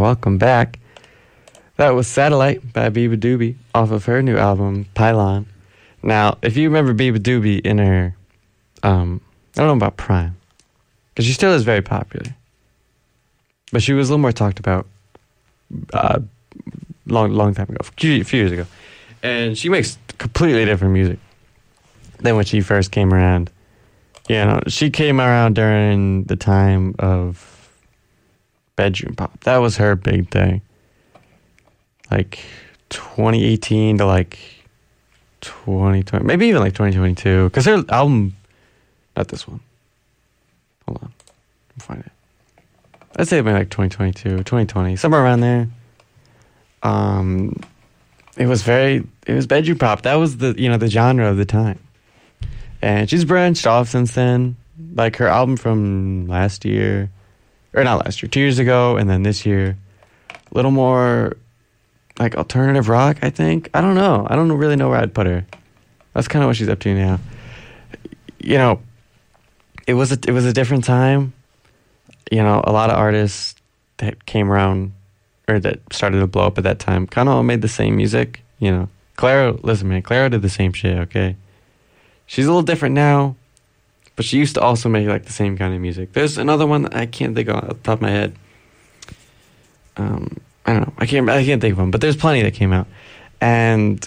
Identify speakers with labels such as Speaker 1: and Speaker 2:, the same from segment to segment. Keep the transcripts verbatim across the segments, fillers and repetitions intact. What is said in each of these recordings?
Speaker 1: welcome back. That was Satellite by Biba Doobie off of her new album, Pylon. Now, if you remember Biba Doobie in her, um, I don't know about Prime, because she still is very popular, but she was a little more talked about uh, long, long time ago, a few, few years ago, and she makes completely different music than when she first came around. You know, she came around during the time of bedroom pop. That was her big thing. Like twenty eighteen to like twenty twenty, maybe even like twenty twenty-two. Because her album, not this one. Hold on, I'll find it. I'd say maybe like twenty twenty-two, twenty twenty, somewhere around there. Um, it was very, it was bedroom pop. That was the, you know, the genre of the time. And she's branched off since then. Like her album from last year, or not last year, two years ago, and then this year, a little more like alternative rock, I think. I don't know. I don't really know where I'd put her. That's kind of what she's up to now. You know, it was a, it was a different time. You know, a lot of artists that came around or that started to blow up at that time kind of all made the same music. You know, Clara, listen, man, Clara did the same shit, okay? She's a little different now, but she used to also make like the same kind of music. There's another one that I can't think of off the top of my head. Um, I don't know. I can't. I can't think of one. But there's plenty that came out, and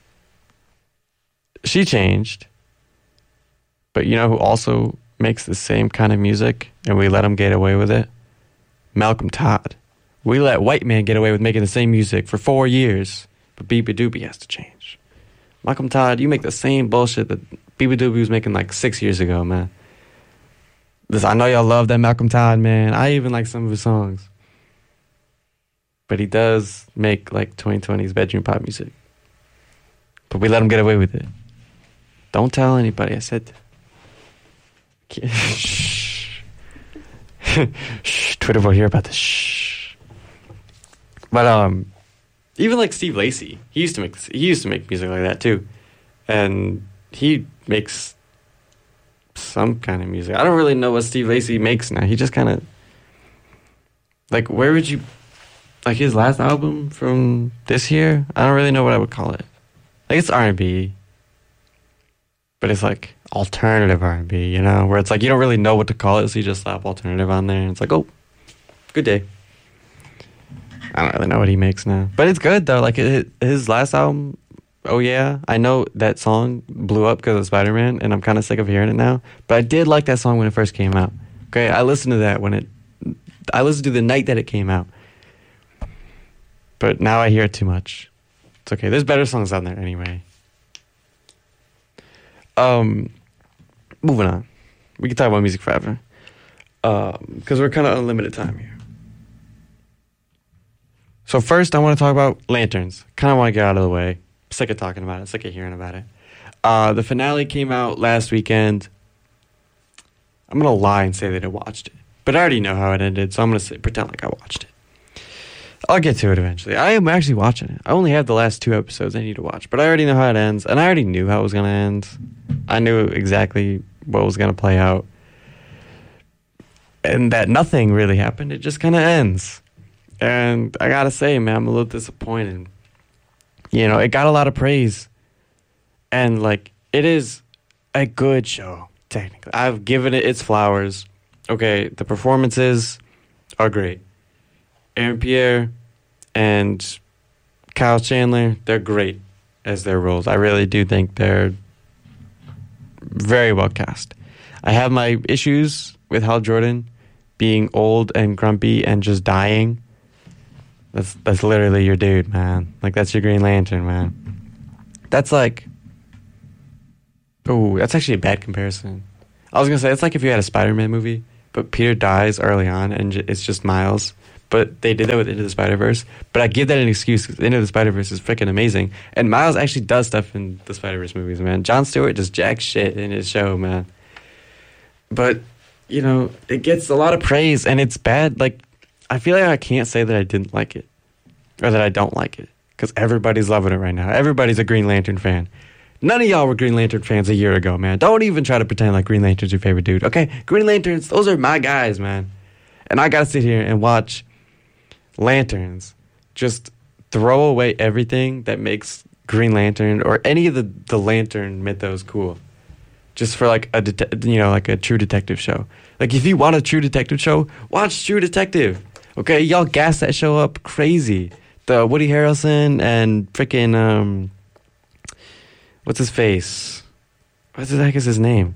Speaker 1: she changed. But you know who also makes the same kind of music, and we let him get away with it? Malcolm Todd. We let white man get away with making the same music for four years, but Biba Doobie has to change. Malcolm Todd, you make the same bullshit that Biba Doobie was making like six years ago, man. This, I know y'all love that Malcolm Todd, man. I even like some of his songs. But he does make like twenty twenties bedroom pop music. But we let him get away with it. Don't tell anybody, I said. Shh. Shh. Twitter will hear about this. Shh. But um, even like Steve Lacy, he used to make he used to make music like that too, and he makes some kind of music. I don't really know what Steve Lacy makes now. He just kind of like, where would you like his last album from this year? I don't really know what I would call it. Like it's R and B, but it's like alternative R and B, you know, where it's like you don't really know what to call it, so you just slap alternative on there, and it's like, oh, good day. I don't really know what he makes now, but it's good though. Like it, his last album, oh yeah, I know that song blew up because of Spider-Man, and I'm kind of sick of hearing it now. But I did like that song when it first came out. Okay, I listened to that when it, I listened to the night that it came out. But now I hear it too much. It's okay. There's better songs on there anyway. Um, moving on. We can talk about music forever, um, because we're kind of unlimited time here. So first, I want to talk about Lanterns. Kind of want to get out of the way. Sick of talking about it. Sick of hearing about it. Uh, the finale came out last weekend. I'm going to lie and say that I watched it. But I already know how it ended, so I'm going to pretend like I watched it. I'll get to it eventually. I am actually watching it. I only have the last two episodes I need to watch. But I already know how it ends. And I already knew how it was going to end. I knew exactly what was going to play out. And that nothing really happened. It just kind of ends. And I gotta say, man, I'm a little disappointed. You know, it got a lot of praise. And, like, it is a good show, technically. I've given it its flowers. Okay, the performances are great. Aaron Pierre and Kyle Chandler, they're great as their roles. I really do think they're very well cast. I have my issues with Hal Jordan being old and grumpy and just dying. That's that's literally your dude, man. Like, that's your Green Lantern, man. That's like... Oh, that's actually a bad comparison. I was going to say, it's like if you had a Spider-Man movie, but Peter dies early on, and it's just Miles. But they did that with Into the Spider-Verse. But I give that an excuse, because Into the Spider-Verse is freaking amazing. And Miles actually does stuff in the Spider-Verse movies, man. Jon Stewart does jack shit in his show, man. But, you know, it gets a lot of praise, and it's bad. Like, I feel like I can't say that I didn't like it, or that I don't like it, because everybody's loving it right now. Everybody's a Green Lantern fan. None of y'all were Green Lantern fans a year ago, man. Don't even try to pretend like Green Lantern's your favorite dude, okay? Green Lanterns, those are my guys, man. And I gotta sit here and watch lanterns. Just throw away everything that makes Green Lantern or any of the, the lantern mythos cool. Just for like a det- you know like a True Detective show. Like if you want a True Detective show, watch True Detective. Okay, y'all gas that show up crazy. The Woody Harrelson and freaking um, what's his face? What the heck is his name?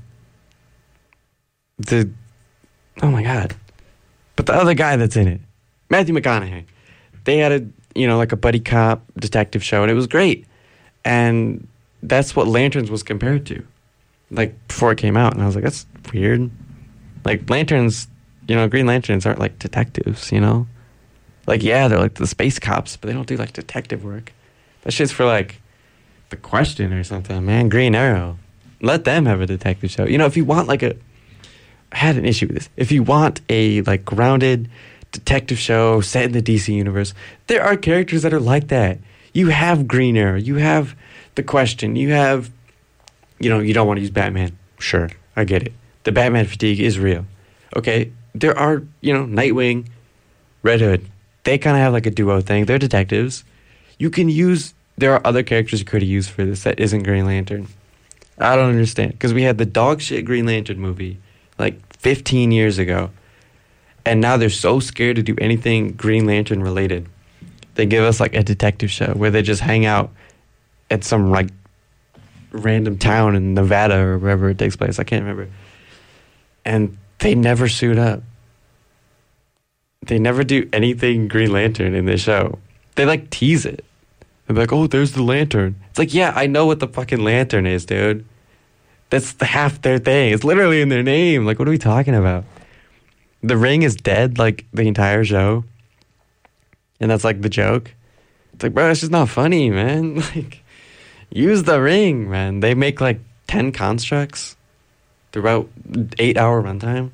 Speaker 1: The oh my god, but the other guy that's in it, Matthew McConaughey. They had a you know like a buddy cop detective show, and it was great. And that's what Lanterns was compared to, like before it came out. And I was like, that's weird. Like Lanterns, you know, Green Lanterns aren't like detectives, you know. Like yeah, they're like the space cops, but they don't do like detective work. That shit's for like the Question or something, man. Green Arrow, let them have a detective show. You know, if you want like a, I had an issue with this. If you want a like grounded detective show set in the D C universe, there are characters that are like that. You have Green Arrow, you have the Question, you have, you know, you don't want to use Batman. Sure, I get it. The Batman fatigue is real. Okay, there are, you know, Nightwing, Red Hood. They kind of have like a duo thing. They're detectives. You can use, there are other characters you could have used for this that isn't Green Lantern. I don't understand. Because we had the dog shit Green Lantern movie like fifteen years ago. And now they're so scared to do anything Green Lantern related. They give us like a detective show where they just hang out at some like random town in Nevada or wherever it takes place. I can't remember. And they never suit up. They never do anything Green Lantern in this show. They like tease it. They're like, oh, there's the lantern. It's like, yeah, I know what the fucking lantern is, dude. That's the half their thing. It's literally in their name. Like, what are we talking about? The ring is dead, like, the entire show. And that's, like, the joke. It's like, bro, it's just not funny, man. Like, use the ring, man. They make, like, ten constructs throughout eight-hour runtime.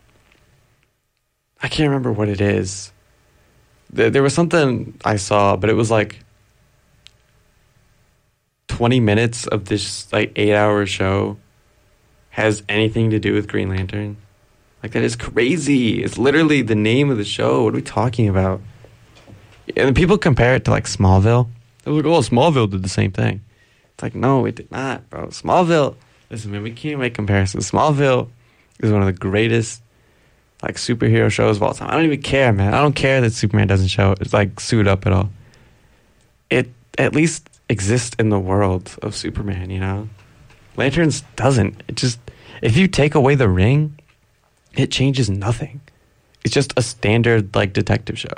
Speaker 1: I can't remember what it is. There was something I saw, but it was, like, twenty minutes of this, like, eight-hour show has anything to do with Green Lantern. Like, that is crazy. It's literally the name of the show. What are we talking about? And people compare it to, like, Smallville. They're like, oh, Smallville did the same thing. It's like, no, it did not, bro. Smallville, listen, man, we can't make comparisons. Smallville is one of the greatest, like, superhero shows of all time. I don't even care, man. I don't care that Superman doesn't show, it's like, suit up at all. It at least exists in the world of Superman, you know? Lanterns doesn't. It just, if you take away the ring, it changes nothing. It's just a standard, like, detective show.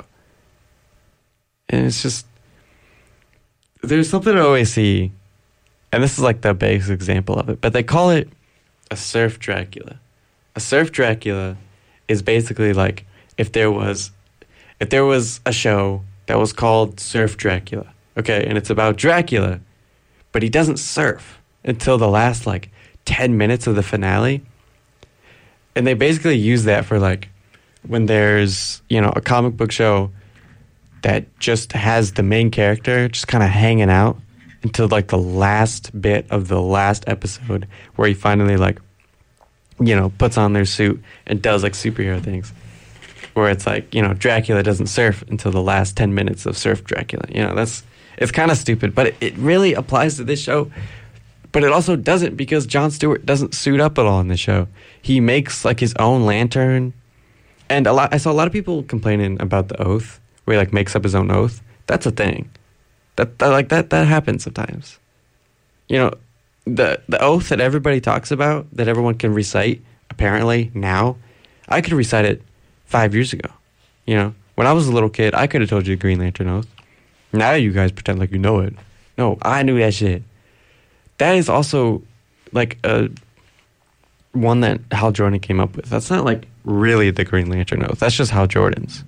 Speaker 1: And it's just, there's something I always see, and this is, like, the basic example of it, but they call it a surf Dracula. A surf Dracula is basically, like, if there was, if there was a show that was called Surf Dracula, okay, and it's about Dracula, but he doesn't surf until the last, like, ten minutes of the finale. And they basically use that for, like, when there's, you know, a comic book show that just has the main character just kind of hanging out until, like, the last bit of the last episode where he finally, like, you know, puts on their suit and does, like, superhero things. Where it's like, you know, Dracula doesn't surf until the last ten minutes of Surf Dracula. You know, that's, it's kind of stupid, but it, it really applies to this show. But it also doesn't, because Jon Stewart doesn't suit up at all in the show. He makes, like, his own lantern. And a lot, I saw a lot of people complaining about the oath, where he, like, makes up his own oath. That's a thing. That, that like that that happens sometimes. You know, the the oath that everybody talks about, that everyone can recite, apparently now, I could recite it five years ago. You know, when I was a little kid, I could have told you the Green Lantern oath. Now you guys pretend like you know it. No, I knew that shit. That is also, like, a one that Hal Jordan came up with. That's not, like, really the Green Lantern oath. That's just Hal Jordan's.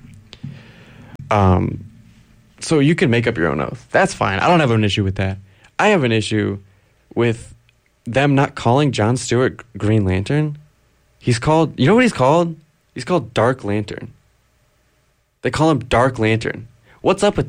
Speaker 1: Um, so you can make up your own oath. That's fine. I don't have an issue with that. I have an issue with them not calling Jon Stewart Green Lantern. He's called, you know what he's called? He's called Dark Lantern. They call him Dark Lantern. What's up with